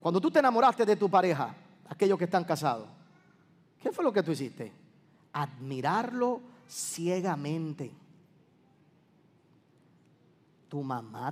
Cuando tú te enamoraste de tu pareja, aquellos que están casados, ¿qué fue lo que tú hiciste? Admirarlo ciegamente. Tu mamá